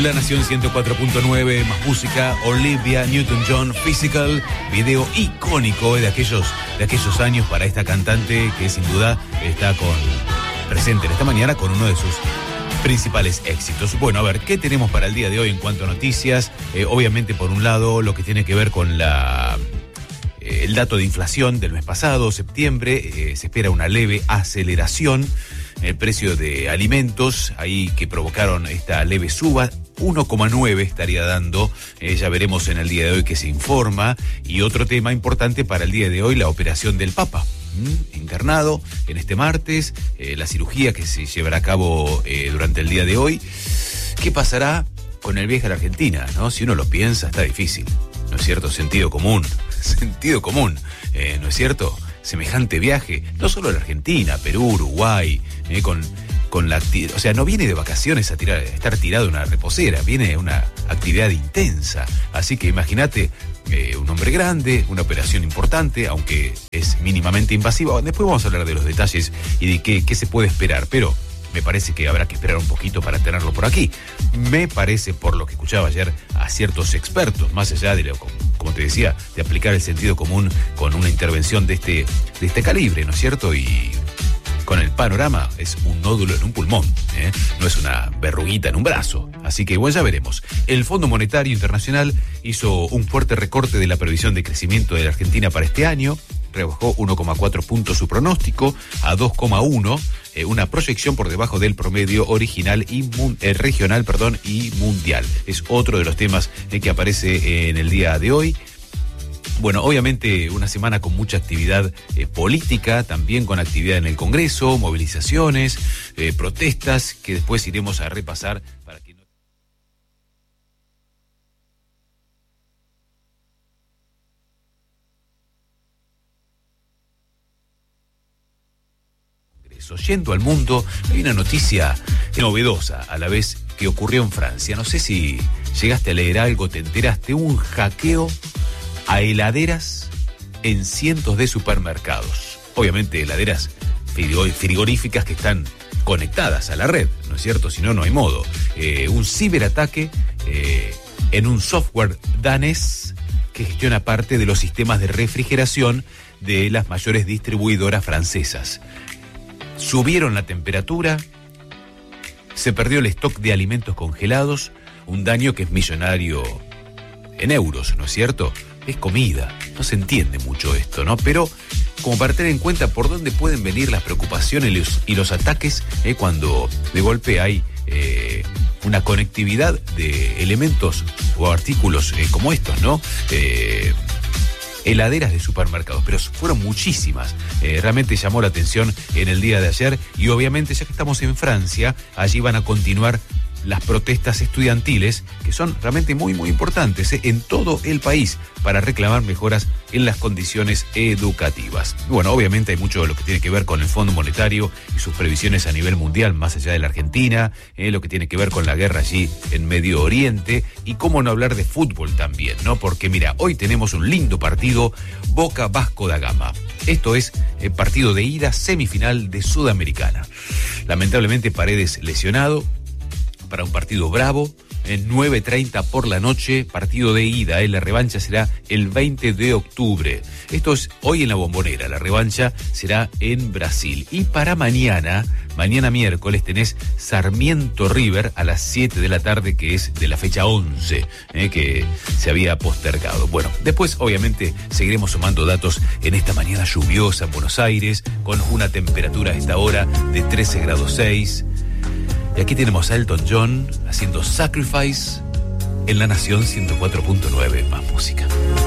La Nación 104.9, más música, Olivia Newton-John, Physical, video icónico de aquellos años para esta cantante que sin duda está presente en esta mañana con uno de sus principales éxitos. Bueno, a ver, ¿qué tenemos para el día de hoy en cuanto a noticias? Obviamente, por un lado, lo que tiene que ver con el dato de inflación del mes pasado, septiembre, se espera una leve aceleración en el precio de alimentos, ahí que provocaron esta leve suba. 1,9 estaría dando, ya veremos en el día de hoy que se informa. Y otro tema importante para el día de hoy, la operación del Papa, internado en este martes, la cirugía que se llevará a cabo durante el día de hoy. ¿Qué pasará con el viaje a la Argentina? ¿No? Si uno lo piensa, está difícil, ¿no es cierto? Sentido común, ¿no es cierto? Semejante viaje, no solo a la Argentina, Perú, Uruguay, con la actividad, o sea, no viene de vacaciones a estar tirado en una reposera, viene de una actividad intensa. Así que imagínate, un hombre grande, una operación importante, aunque es mínimamente invasiva. Después vamos a hablar de los detalles y de qué se puede esperar, pero me parece que habrá que esperar un poquito para tenerlo por aquí. Me parece, por lo que escuchaba ayer a ciertos expertos, más allá de como te decía, de aplicar el sentido común con una intervención de este calibre, ¿no es cierto? Y con el panorama es un nódulo en un pulmón, no es una verruguita en un brazo. Así que bueno, ya veremos. El Fondo Monetario Internacional hizo un fuerte recorte de la previsión de crecimiento de la Argentina para este año. Rebajó 1,4 puntos su pronóstico a 2,1, una proyección por debajo del promedio original y regional y mundial. Es otro de los temas que aparece en el día de hoy. Bueno, obviamente una semana con mucha actividad política, también con actividad en el Congreso, movilizaciones, protestas, que después iremos a repasar para que no... Yendo al mundo, hay una noticia novedosa a la vez que ocurrió en Francia. No sé si llegaste a leer algo, te enteraste, un hackeo a heladeras en cientos de supermercados. Obviamente heladeras frigoríficas que están conectadas a la red, ¿no es cierto? Si no, no hay modo. Un ciberataque en un software danés que gestiona parte de los sistemas de refrigeración de las mayores distribuidoras francesas. Subieron la temperatura, se perdió el stock de alimentos congelados, un daño que es millonario en euros, ¿no es cierto? Es comida, no se entiende mucho esto, ¿no? Pero como para tener en cuenta por dónde pueden venir las preocupaciones y los ataques, cuando de golpe hay una conectividad de elementos o artículos como estos, ¿no? Heladeras de supermercados, pero fueron muchísimas. Realmente llamó la atención en el día de ayer y obviamente ya que estamos en Francia, allí van a continuar las protestas estudiantiles, que son realmente muy, muy importantes en todo el país para reclamar mejoras en las condiciones educativas. Bueno, obviamente hay mucho de lo que tiene que ver con el Fondo Monetario y sus previsiones a nivel mundial, más allá de la Argentina, lo que tiene que ver con la guerra allí en Medio Oriente y cómo no hablar de fútbol también, ¿no? Porque mira, hoy tenemos un lindo partido, Boca Vasco da Gama. Esto es el partido de ida semifinal de Sudamericana. Lamentablemente Paredes lesionado, para un partido bravo, en 9:30 por la noche, partido de ida, la revancha será el 20 de octubre. Esto es hoy en la Bombonera, la revancha será en Brasil. Y para mañana miércoles, tenés Sarmiento River a las 7 de la tarde, que es de la fecha 11, que se había postergado. Bueno, después obviamente seguiremos sumando datos en esta mañana lluviosa en Buenos Aires, con una temperatura a esta hora de 13,6 grados. Y aquí tenemos a Elton John haciendo Sacrifice en La Nación 104.9, más música.